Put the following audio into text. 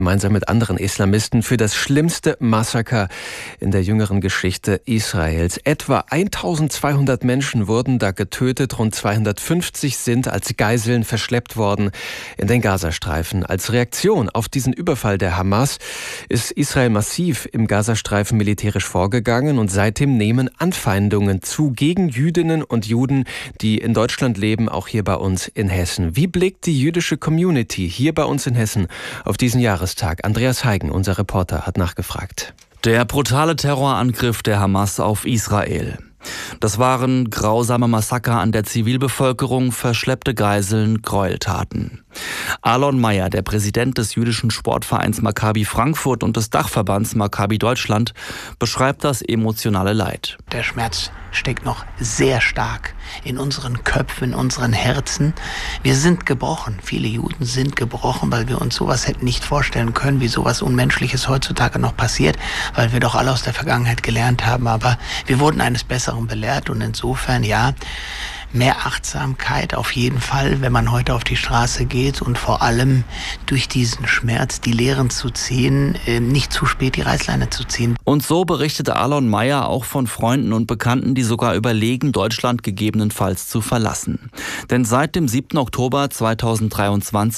gemeinsam mit anderen Islamisten für das schlimmste Massaker in der jüngeren Geschichte Israels. Etwa 1200 Menschen wurden da getötet, rund 250 sind als Geiseln verschleppt worden in den Gazastreifen. Als Reaktion auf diesen Überfall der Hamas ist Israel massiv im Gazastreifen militärisch vorgegangen und seitdem nehmen Anfeindungen zu gegen Jüdinnen und Juden, die in Deutschland leben, auch hier bei uns in Hessen. Wie blickt die jüdische Community hier bei uns in Hessen auf diesen Jahrestag? Andreas Heigen, unser Reporter, hat nachgefragt. Der brutale Terrorangriff der Hamas auf Israel. Das waren grausame Massaker an der Zivilbevölkerung, verschleppte Geiseln, Gräueltaten. Alon Meyer, der Präsident des jüdischen Sportvereins Maccabi Frankfurt und des Dachverbands Maccabi Deutschland, beschreibt das emotionale Leid. Der Schmerz steckt noch sehr stark in unseren Köpfen, in unseren Herzen. Wir sind gebrochen. Viele Juden sind gebrochen, weil wir uns sowas hätten nicht vorstellen können, wie sowas Unmenschliches heutzutage noch passiert, weil wir doch alle aus der Vergangenheit gelernt haben. Aber wir wurden eines Besseren belehrt und insofern, ja, mehr Achtsamkeit auf jeden Fall, wenn man heute auf die Straße geht und vor allem durch diesen Schmerz die Lehren zu ziehen, nicht zu spät die Reißleine zu ziehen. Und so berichtete Alon Meyer auch von Freunden und Bekannten, die sogar überlegen, Deutschland gegebenenfalls zu verlassen. Denn seit dem 7. Oktober 2023